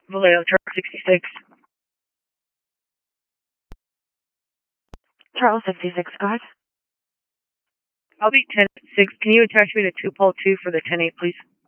Vallejo, Charles 66. Charles 66, go ahead. I'll be 10-6. Can you attach me to 2 Paul 2 for the 10-8, please?